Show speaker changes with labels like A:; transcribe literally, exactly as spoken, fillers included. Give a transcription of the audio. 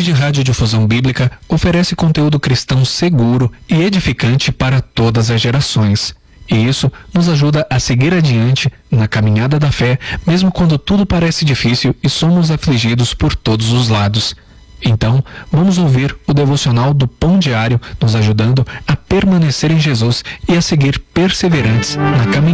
A: Rede de Radiodifusão Bíblica oferece conteúdo cristão seguro e edificante para todas as gerações. E isso nos ajuda a seguir adiante na caminhada da fé, mesmo quando tudo parece difícil e somos afligidos por todos os lados. Então, vamos ouvir o devocional do Pão Diário, nos ajudando a permanecer em Jesus e a seguir perseverantes na caminhada.